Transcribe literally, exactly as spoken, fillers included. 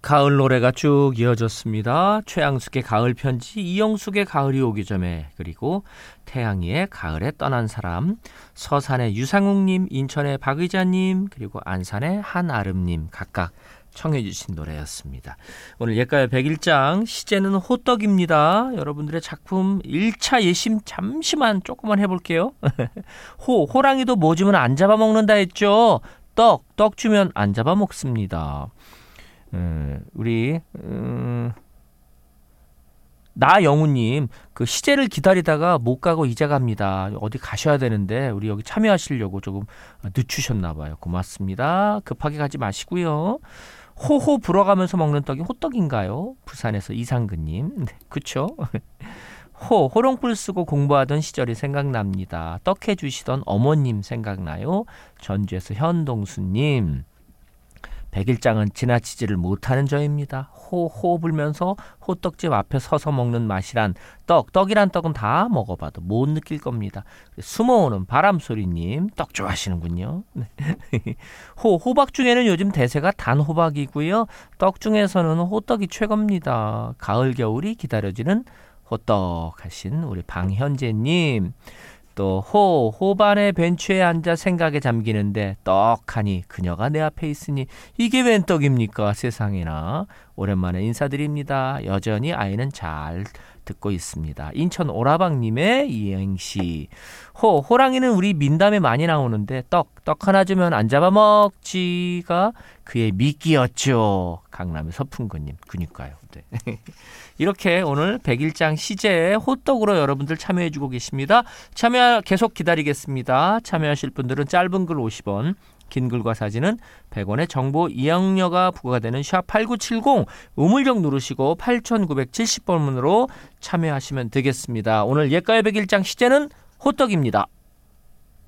가을 노래가 쭉 이어졌습니다. 최양숙의 가을 편지, 이영숙의 가을이 오기 전에, 그리고 태양이의 가을에 떠난 사람, 서산의 유상욱님, 인천의 박의자님, 그리고 안산의 한아름님 각각 청해 주신 노래였습니다. 오늘 옛가요 백일장 시제는 호떡입니다. 여러분들의 작품 일 차 예심 잠시만 조금만 해볼게요. 호, 호랑이도 뭐 주면 안 잡아먹는다 했죠. 떡, 떡 주면 안 잡아먹습니다. 음, 우리 음, 나영우님, 그 시제를 기다리다가 못 가고 이제 갑니다. 어디 가셔야 되는데 우리 여기 참여하시려고 조금 늦추셨나 봐요. 고맙습니다. 급하게 가지 마시고요. 호호 불어가면서 먹는 떡이 호떡인가요? 부산에서 이상근님. 네, 그쵸? 호, 호롱불 쓰고 공부하던 시절이 생각납니다. 떡 해주시던 어머님 생각나요? 전주에서 현동수님. 백일장은 지나치지를 못하는 저입니다. 호호 불면서 호떡집 앞에 서서 먹는 맛이란 떡, 떡이란 떡은 다 먹어봐도 못 느낄 겁니다. 숨어오는 바람소리님, 떡 좋아하시는군요. 호, 호박 중에는 요즘 대세가 단호박이고요. 떡 중에서는 호떡이 최고입니다. 가을 겨울이 기다려지는 호떡 하신 우리 방현재님. 또 호, 호반의 벤치에 앉아 생각에 잠기는데 떡하니 그녀가 내 앞에 있으니 이게 웬 떡입니까 세상에나. 오랜만에 인사드립니다. 여전히 아이는 잘 듣고 있습니다. 인천 오라방님의 이행시. 호, 호랑이는 우리 민담에 많이 나오는데 떡, 떡 하나 주면 안 잡아먹지가 그의 미끼였죠. 강남의 서풍근님. 그니까요. 네. 이렇게 오늘 백일장 시제에 호떡으로 여러분들 참여해주고 계십니다. 참여 계속 기다리겠습니다. 참여하실 분들은 짧은 글 오십 원, 긴 글과 사진은 백 원의 정보 이용료가 부과가 되는 샵 팔구칠공 우물정 누르시고 팔구칠공 번으로 참여하시면 되겠습니다. 오늘 옛가요 백일장 시제는 호떡입니다.